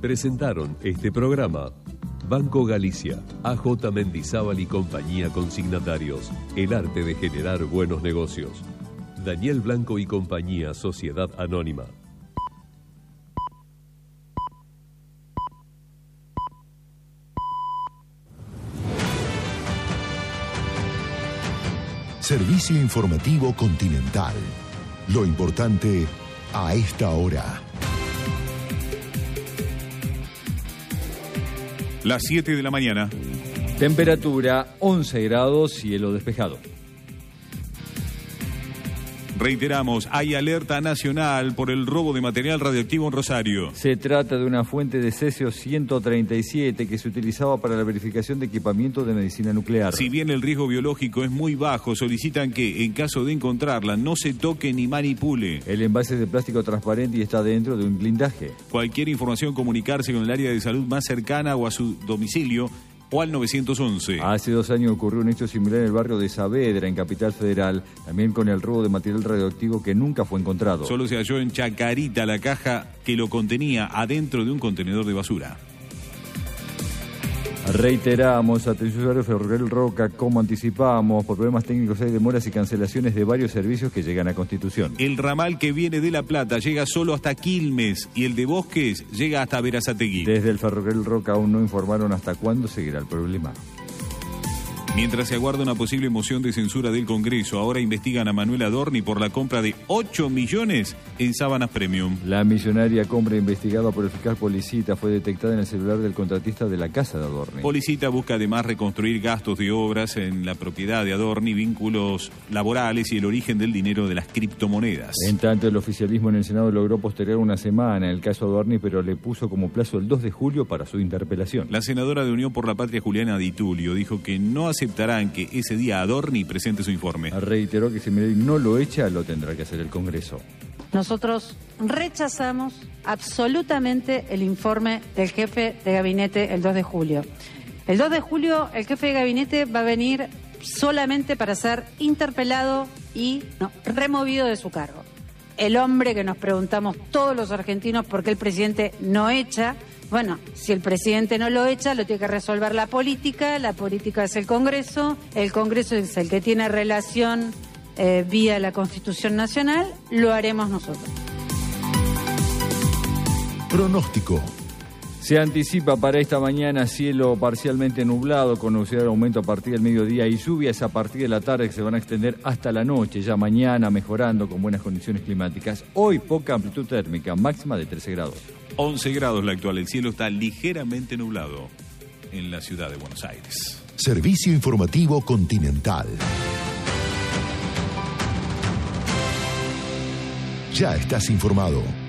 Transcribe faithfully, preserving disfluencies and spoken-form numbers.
Presentaron este programa Banco Galicia, A J Mendizábal y compañía consignatarios, el arte de generar buenos negocios. Daniel Blanco y compañía, Sociedad Anónima. Servicio informativo Continental. Lo importante a esta hora. Las siete de la mañana. Temperatura once grados, cielo despejado. Reiteramos, hay alerta nacional por el robo de material radioactivo en Rosario. Se trata de una fuente de cesio ciento treinta y siete que se utilizaba para la verificación de equipamiento de medicina nuclear. Si bien el riesgo biológico es muy bajo, solicitan que, en caso de encontrarla, no se toque ni manipule. El envase es de plástico transparente y está dentro de un blindaje. Cualquier información, comunicarse con el área de salud más cercana o a su domicilio o al nueve once. Hace dos años ocurrió un hecho similar en el barrio de Saavedra, en Capital Federal, también con el robo de material radioactivo que nunca fue encontrado. Solo se halló en Chacarita la caja que lo contenía adentro de un contenedor de basura. Reiteramos, atención usuario Ferrocarril Roca, como anticipamos, por problemas técnicos hay demoras y cancelaciones de varios servicios que llegan a Constitución. El ramal que viene de La Plata llega solo hasta Quilmes y el de Bosques llega hasta Berazategui. Desde el Ferrocarril Roca aún no informaron hasta cuándo seguirá el problema. Mientras se aguarda una posible moción de censura del Congreso, ahora investigan a Manuel Adorni por la compra de ocho millones en sábanas premium. La millonaria compra investigada por el fiscal Policita fue detectada en el celular del contratista de la casa de Adorni. Policita busca además reconstruir gastos de obras en la propiedad de Adorni, vínculos laborales y el origen del dinero de las criptomonedas. En tanto, el oficialismo en el Senado logró postergar una semana el caso Adorni, pero le puso como plazo el dos de julio para su interpelación. La senadora de Unión por la Patria, Juliana Di Tulio, dijo que no hace aceptarán que ese día Adorni presente su informe. Reiteró que si Milei no lo echa, lo tendrá que hacer el Congreso. Nosotros rechazamos absolutamente el informe del jefe de gabinete el dos de julio. El dos de julio el jefe de gabinete va a venir solamente para ser interpelado y no, removido de su cargo. El hombre que nos preguntamos todos los argentinos por qué el presidente no echa. Bueno, si el presidente no lo echa, lo tiene que resolver la política, la política es el Congreso, el Congreso es el que tiene relación eh, vía la Constitución Nacional, lo haremos nosotros. Pronóstico. Se anticipa para esta mañana cielo parcialmente nublado con nubosidad de aumento a partir del mediodía y lluvias a partir de la tarde que se van a extender hasta la noche, ya mañana mejorando con buenas condiciones climáticas. Hoy poca amplitud térmica, máxima de trece grados. once grados la actual, el cielo está ligeramente nublado en la ciudad de Buenos Aires. Servicio informativo Continental. Ya estás informado.